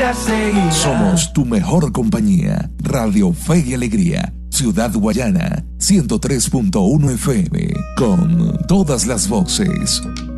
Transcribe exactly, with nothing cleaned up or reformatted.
vida seguirá. Somos tu mejor compañía. Radio Fe y Alegría, Ciudad Guayana, ciento tres punto uno F M, con todas las voces.